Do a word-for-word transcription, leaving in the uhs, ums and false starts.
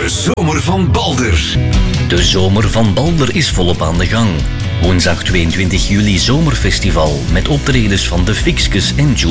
Zomer van Balder. De Zomer van Balder is volop aan de gang. Woensdag tweeëntwintig juli Zomerfestival met optredens van de Fixkes en Jules